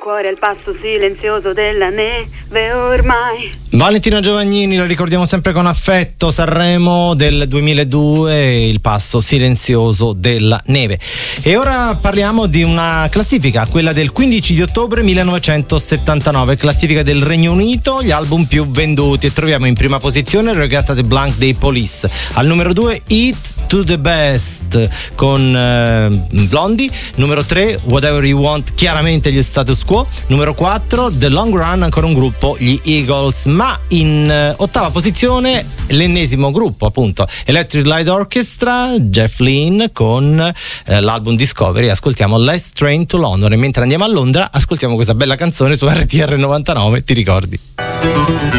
cuore al passo silenzioso della neve ormai. Valentina Giovagnini, lo ricordiamo sempre con affetto, Sanremo del 2002, il passo silenzioso della neve. E ora parliamo di una classifica, quella del 15 di ottobre 1979, classifica del Regno Unito, gli album più venduti, e troviamo in prima posizione Regatta de Blanc dei Police, al numero 2 Eat to the Best con Blondie, numero 3 Whatever You Want, chiaramente gli Status Quo, numero 4 The Long Run, ancora un gruppo, gli Eagles. Ma in ottava posizione l'ennesimo gruppo, appunto, Electric Light Orchestra, Jeff Lynne con l'album Discovery. Ascoltiamo Last Train to London, e mentre andiamo a Londra ascoltiamo questa bella canzone su RTR 99, ti ricordi?